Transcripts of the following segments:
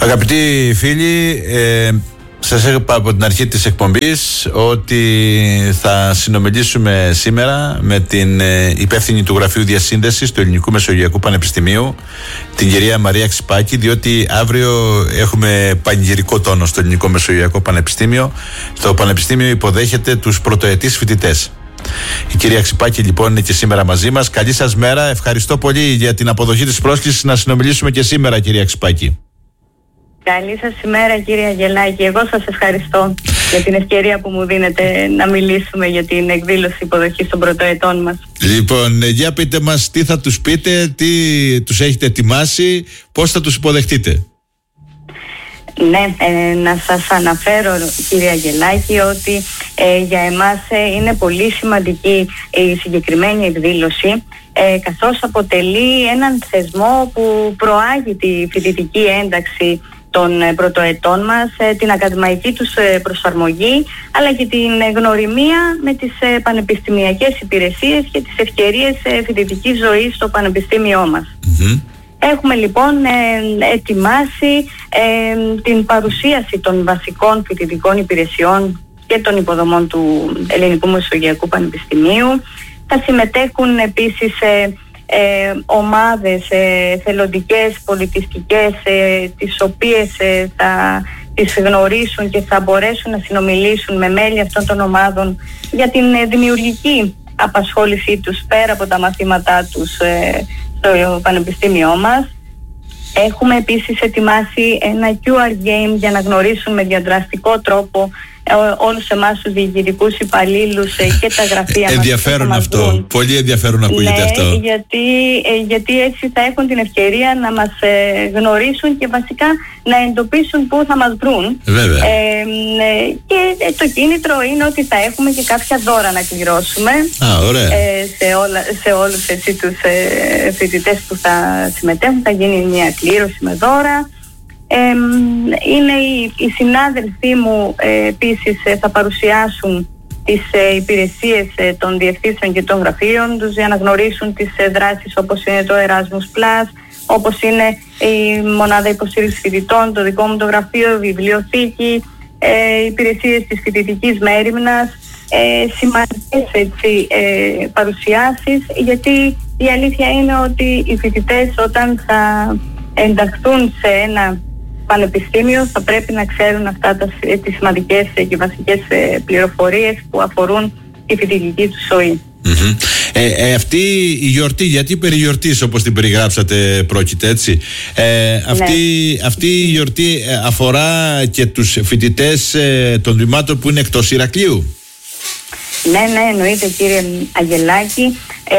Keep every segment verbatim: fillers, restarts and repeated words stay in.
Αγαπητοί φίλοι, ε, σας είπα από την αρχή της εκπομπής ότι θα συνομιλήσουμε σήμερα με την ε, υπεύθυνη του Γραφείου Διασύνδεσης του Ελληνικού Μεσογειακού Πανεπιστημίου, την κυρία Μαρία Ξυπάκη, διότι αύριο έχουμε πανηγυρικό τόνο στο Ελληνικό Μεσογειακό Πανεπιστήμιο. Το Πανεπιστήμιο υποδέχεται τους πρωτοετής φοιτητές. Η κυρία Ξυπάκη λοιπόν είναι και σήμερα μαζί μας. Καλή σας μέρα, ευχαριστώ πολύ για την αποδοχή της πρόσκλησης να συνομιλήσουμε και σήμερα, κυρία Ξυπάκη. Καλή σας ημέρα, κύριε Αγγελάκη. Εγώ σας ευχαριστώ για την ευκαιρία που μου δίνετε να μιλήσουμε για την εκδήλωση υποδοχής των πρωτοετών μας. Λοιπόν, για πείτε μας τι θα τους πείτε, τι τους έχετε ετοιμάσει, πώς θα τους υποδεχτείτε. Ναι, ε, να σας αναφέρω, κύριε Αγγελάκη, ότι ε, για εμάς ε, είναι πολύ σημαντική η συγκεκριμένη εκδήλωση, ε, καθώς αποτελεί έναν θεσμό που προάγει τη φοιτητική ένταξη των πρωτοετών μας, την ακαδημαϊκή τους προσαρμογή, αλλά και την γνωριμία με τις πανεπιστημιακές υπηρεσίες και τις ευκαιρίες φοιτητικής ζωής στο πανεπιστήμιό μας. Mm-hmm. Έχουμε λοιπόν ετοιμάσει ε, την παρουσίαση των βασικών φοιτητικών υπηρεσιών και των υποδομών του Ελληνικού Μεσογειακού Πανεπιστημίου. Θα συμμετέχουν επίσης ε, Ε, ομάδες ε, θελοντικές, πολιτιστικές, ε, τις οποίες ε, θα τις γνωρίσουν και θα μπορέσουν να συνομιλήσουν με μέλη αυτών των ομάδων για την ε, δημιουργική απασχόλησή τους πέρα από τα μαθήματά τους ε, στο πανεπιστήμιό μας. Έχουμε επίσης ετοιμάσει ένα κιου αρ game για να γνωρίσουν με διαδραστικό τρόπο όλους εμάς τους διοικητικούς υπαλλήλους και τα γραφεία μας. Ενδιαφέρον αυτό, βρουν. Πολύ ενδιαφέρον ακούγεται ναι, αυτό. Γιατί, γιατί έτσι θα έχουν την ευκαιρία να μας ε, γνωρίσουν και βασικά να εντοπίσουν πού θα μας βρουν. Βέβαια. Ε, ε, και ε, το κίνητρο είναι ότι θα έχουμε και κάποια δώρα να κληρώσουμε. Α, ωραία. Ε, σε, όλα, σε όλους έτσι, τους ε, φοιτητές που θα συμμετέχουν. Θα γίνει μια κλήρωση με δώρα. Ε, είναι οι, οι συνάδελφοί μου ε, επίσης ε, θα παρουσιάσουν τις ε, υπηρεσίες ε, των διευθύνσεων και των γραφείων τους για να γνωρίσουν τις ε, δράσεις όπως είναι το Erasmus Plus, όπως είναι η μονάδα υποστήριξης φοιτητών, το δικό μου το γραφείο, βιβλιοθήκη, ε, υπηρεσίες της φοιτητικής μέριμνας, ε, σημαντικές έτσι, ε, παρουσιάσεις, γιατί η αλήθεια είναι ότι οι φοιτητές όταν θα ενταχθούν σε ένα πανεπιστήμιο θα πρέπει να ξέρουν αυτά τα, τις σημαντικές και βασικές πληροφορίες που αφορούν τη φοιτητική του ζωή. Mm-hmm. Ε, ε, αυτή η γιορτή, γιατί περί γιορτής όπως την περιγράψατε πρόκειται, έτσι, ε, αυτή, ναι. αυτή η γιορτή αφορά και τους φοιτητές ε, των τμήματων που είναι εκτός Ηρακλείου? Ναι, ναι, εννοείται, κύριε Αγγελάκη.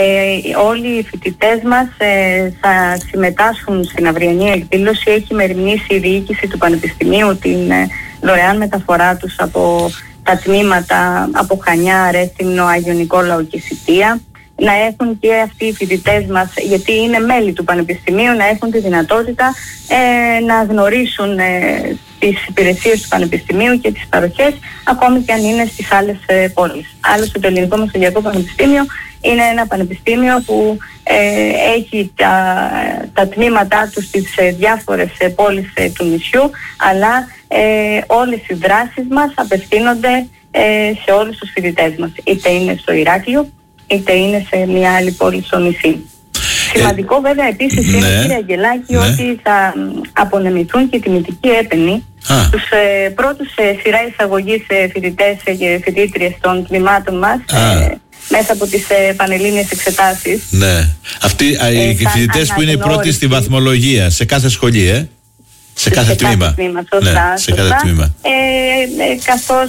Ε, όλοι οι φοιτητές μας ε, θα συμμετάσχουν στην αυριανή εκδήλωση. Έχει μεριμνήσει η διοίκηση του Πανεπιστημίου την ε, δωρεάν μεταφορά τους από τα τμήματα από Χανιά, Ρέθυμνο, Άγιο Νικόλαο και Σιτία. Να έχουν και αυτοί οι φοιτητές μας, γιατί είναι μέλη του Πανεπιστημίου, να έχουν τη δυνατότητα ε, να γνωρίσουν ε, τις υπηρεσίες του Πανεπιστημίου και τις παροχές, ακόμη και αν είναι στις άλλες ε, πόλεις. Άλλωστε το Ελληνικό Μεσογειακό Πανεπιστήμιο είναι ένα πανεπιστήμιο που ε, έχει τα, τα τμήματά του στις ε, διάφορες ε, πόλεις ε, του νησιού, αλλά ε, όλες οι δράσεις μας απευθύνονται ε, σε όλους τους φοιτητές μας, είτε είναι στο Ηράκλειο, είτε είναι σε μια άλλη πόλη στο νησί. Ε, Σημαντικό βέβαια επίσης ναι, είναι, κύριε Αγγελάκη, ναι. ότι θα απονεμηθούν και τιμητικοί έπαινοι στους ε, πρώτους ε, σειρά εισαγωγής ε, φοιτητές ε, και φοιτήτριες των τμήματων μας ε, μέσα από τις ε, πανελλήνιες εξετάσεις. Ναι. Αυτοί ε, οι φοιτητές που είναι οι πρώτοι στη βαθμολογία σε κάθε σχολή, ε? Σε κάθε σε τμήμα. Κάθε τμήμα σωστά, ναι, σε σωστά. κάθε τμήμα. Ε, ε, καθώς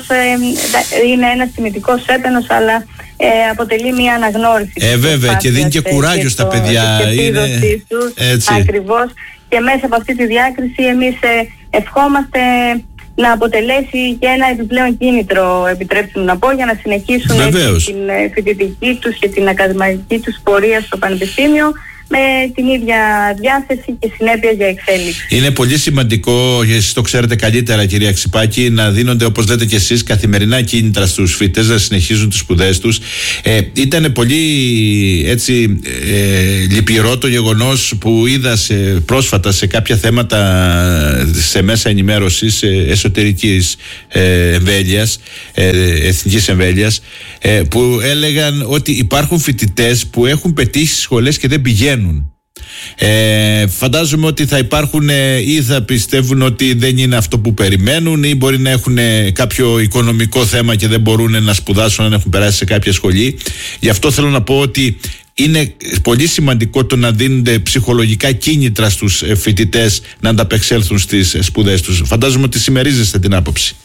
ε, είναι ένας τιμητικός έπαινος, αλλά ε, αποτελεί μια αναγνώριση. Ε, βέβαια, και δίνει και κουράγιο στα παιδιά. Είναι έτσι. Ακριβώς. Και μέσα από αυτή τη διάκριση εμείς ε, ευχόμαστε να αποτελέσει και ένα επιπλέον κίνητρο, επιτρέψτε μου να πω, για να συνεχίσουν την φοιτητική τους και την ακαδημαϊκή τους πορεία στο Πανεπιστήμιο, με την ίδια διάθεση και συνέπεια για εξέλιξη. Είναι πολύ σημαντικό, εσείς το ξέρετε καλύτερα κυρία Ξυπάκη, να δίνονται, όπως λέτε και εσείς, καθημερινά κίνητρα στους φοιτητές να συνεχίζουν τις σπουδές τους. Ε, ήταν πολύ έτσι ε, λυπηρό το γεγονός που είδα σε, πρόσφατα σε κάποια θέματα σε μέσα ενημέρωσης ε, εσωτερικής ε, εμβέλειας, ε, εθνικής εμβέλειας, ε, που έλεγαν ότι υπάρχουν φοιτητές που έχουν πετύχει στις σχολές και δεν πηγαίνουν. Ε, φαντάζομαι ότι θα υπάρχουν ε, ή θα πιστεύουν ότι δεν είναι αυτό που περιμένουν, ή μπορεί να έχουν ε, κάποιο οικονομικό θέμα και δεν μπορούν να σπουδάσουν αν έχουν περάσει σε κάποια σχολή. Γι' αυτό θέλω να πω ότι είναι πολύ σημαντικό το να δίνονται ψυχολογικά κίνητρα στους ε, φοιτητές να ανταπεξέλθουν στις ε, σπουδές τους. Φαντάζομαι ότι συμμερίζεστε την άποψη.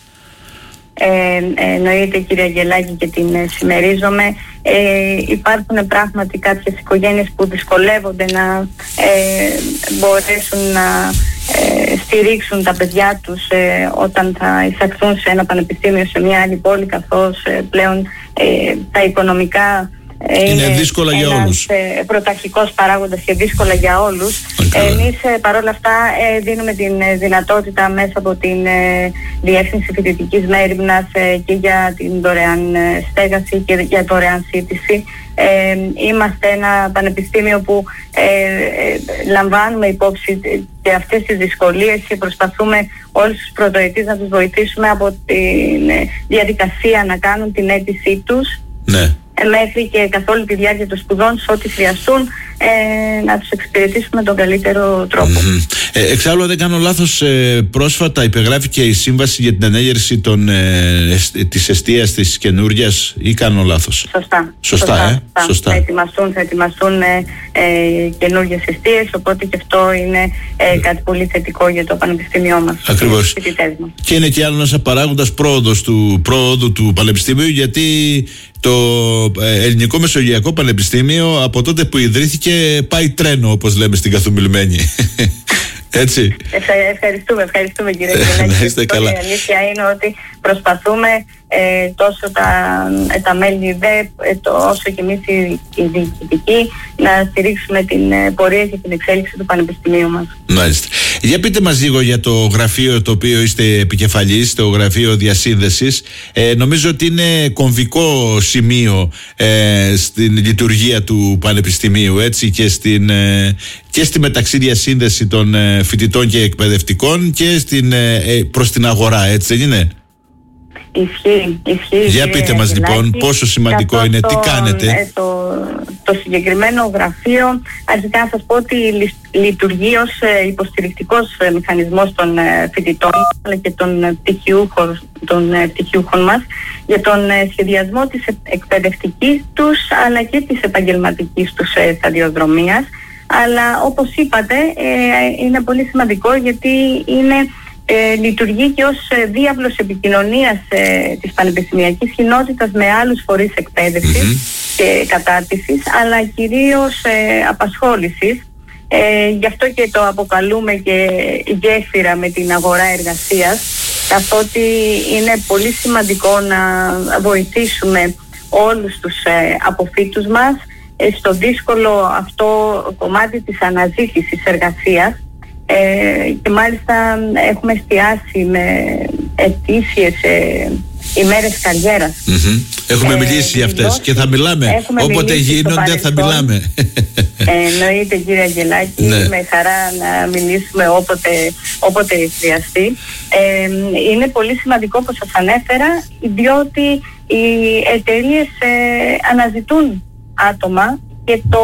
Ε, εννοείται κυρία Αγγελάκη και την ε, συμμερίζομαι. Ε, υπάρχουν πράγματι κάποιες οικογένειες που δυσκολεύονται να ε, μπορέσουν να ε, στηρίξουν τα παιδιά τους ε, όταν θα εισαχθούν σε ένα πανεπιστήμιο σε μια άλλη πόλη, καθώς ε, πλέον ε, τα οικονομικά Είναι, είναι δύσκολα για όλους. Είναι πρωταρχικός παράγοντας και δύσκολα για όλους. Okay. Εμείς παρόλα αυτά δίνουμε την δυνατότητα μέσα από την Διεύθυνση Φοιτητικής Μέριμνας και για την δωρεάν στέγαση και για δωρεάν σύντηση. Ε, είμαστε ένα πανεπιστήμιο που ε, ε, λαμβάνουμε υπόψη και αυτές τις δυσκολίες και προσπαθούμε όλους τους πρωτοετής να τους βοηθήσουμε από τη διαδικασία να κάνουν την αίτησή τους. Ναι. Μέχρι και καθ' όλη τη διάρκεια των σπουδών, σε ό,τι χρειαστούν, ε, να τους εξυπηρετήσουμε με τον καλύτερο τρόπο. Mm-hmm. Ε, εξάλλου, αν δεν κάνω λάθος, ε, πρόσφατα υπεγράφηκε η σύμβαση για την ανέγερση των, ε, ε, της εστίας της καινούργιας, ή κάνω λάθος? Σωστά. Σωστά, Σωστά, ε? Σωστά. Σωστά. Θα ετοιμαστούν, θα ετοιμαστούν ε, ε, καινούργιες εστίες, οπότε και αυτό είναι ε, κάτι πολύ θετικό για το πανεπιστήμιό μας. Ακριβώς. Και είναι και άλλος ένας παράγοντας πρόοδος του, πρόοδου του πανεπιστήμιου, γιατί το Ελληνικό Μεσογειακό Πανεπιστήμιο από τότε που ιδρύθηκε πάει τρένο, όπως λέμε στην καθομιλμένη. Έτσι. Ευχα, ευχαριστούμε, ευχαριστούμε κύριε Γελάκη. Να είστε καλά. Η αλήθεια είναι ότι προσπαθούμε ε, τόσο τα, ε, τα μέλη ΔΕΠ, ε, το, όσο και εμείς οι, οι διοικητικοί, να στηρίξουμε την ε, πορεία και την εξέλιξη του Πανεπιστημίου μας. Μάλιστα. Για πείτε μας λίγο για το γραφείο το οποίο είστε επικεφαλής, το γραφείο διασύνδεσης. Ε, νομίζω ότι είναι κομβικό σημείο ε, στην λειτουργία του Πανεπιστημίου, έτσι, και, στην, ε, και στη μεταξύ διασύνδεση των ε, φοιτητών και εκπαιδευτικών και στην, ε, προς την αγορά, έτσι δεν είναι? Ισχύει, ισχύει. Για πείτε μας λοιπόν πόσο σημαντικό είναι, το, τι κάνετε. Ε, το, το συγκεκριμένο γραφείο, αρχικά να σας πω ότι λειτουργεί ως ε, υποστηρικτικός ε, μηχανισμός των ε, φοιτητών αλλά και των ε, πτυχιούχων, των, ε, πτυχιούχων μας για τον ε, σχεδιασμό της εκπαιδευτικής τους αλλά και της επαγγελματικής τους ε, σταδιοδρομίας. Αλλά όπως είπατε ε, είναι πολύ σημαντικό γιατί είναι Ε, λειτουργεί και ως ε, διάβλος επικοινωνίας ε, της πανεπιστημιακής κοινότητας με άλλους φορείς εκπαίδευσης mm-hmm. και κατάρτισης, αλλά κυρίως ε, απασχόλησης. Ε, γι' αυτό και το αποκαλούμε και γέφυρα με την αγορά εργασίας, καθότι είναι πολύ σημαντικό να βοηθήσουμε όλους τους ε, αποφύτους μας ε, στο δύσκολο αυτό κομμάτι της αναζήτησης εργασίας. Ε, και μάλιστα έχουμε εστιάσει με ετήσιες ε, ημέρες καριέρας. Mm-hmm. Έχουμε ε, μιλήσει για αυτές και θα μιλάμε. Όποτε γίνονται θα μιλάμε. Ε, εννοείται κύριε Αγγελάκη, ναι. Με χαρά να μιλήσουμε όποτε, όποτε χρειαστεί. Ε, είναι πολύ σημαντικό όπως σας ανέφερα, διότι οι εταιρείες ε, αναζητούν άτομα. Και το,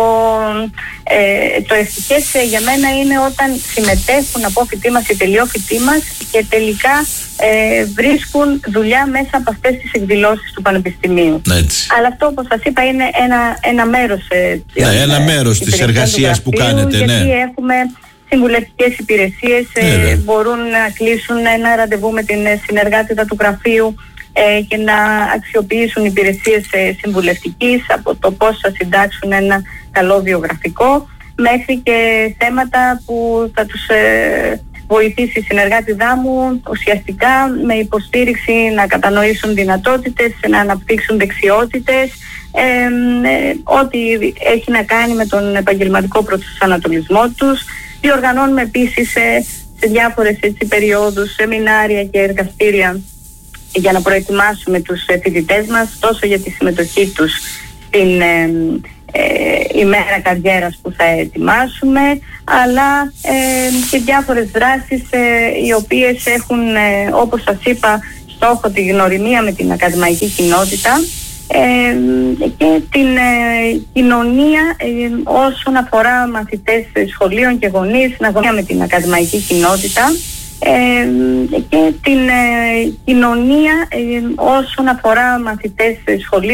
ε, το ευτυχές ε, για μένα είναι όταν συμμετέχουν απόφοιτοί μας ή τελειόφοιτοί μας και τελικά ε, βρίσκουν δουλειά μέσα από αυτές τις εκδηλώσεις του Πανεπιστημίου. Έτσι. Αλλά αυτό όπως σας είπα είναι ένα, ένα μέρος, ε, ναι, ένα μέρος της εργασίας που κάνετε. Γιατί ναι. έχουμε συμβουλευτικές υπηρεσίες, ε, μπορούν να κλείσουν ένα ραντεβού με την συνεργάτητα του γραφείου και να αξιοποιήσουν υπηρεσίες συμβουλευτικής, από το πώς θα συντάξουν ένα καλό βιογραφικό μέχρι και θέματα που θα τους βοηθήσει η συνεργάτηδά μου ουσιαστικά με υποστήριξη να κατανοήσουν δυνατότητες, να αναπτύξουν δεξιότητες ε, ε, ό,τι έχει να κάνει με τον επαγγελματικό προσανατολισμό τους. Διοργανώνουμε επίσης ε, σε διάφορες έτσι, περιόδους, σεμινάρια και εργαστήρια για να προετοιμάσουμε τους φοιτητές μας τόσο για τη συμμετοχή τους στην ε, ε, ημέρα καριέρας που θα ετοιμάσουμε, αλλά ε, και διάφορες δράσεις ε, οι οποίες έχουν, ε, όπως σας είπα, στόχο τη γνωριμία με την ακαδημαϊκή κοινότητα ε, και την ε, κοινωνία ε, όσον αφορά μαθητές σχολείων και γονείς, να γνωριμία με την ακαδημαϊκή κοινότητα ε, και την ε, κοινωνία ε, όσον αφορά μαθητές σχολείων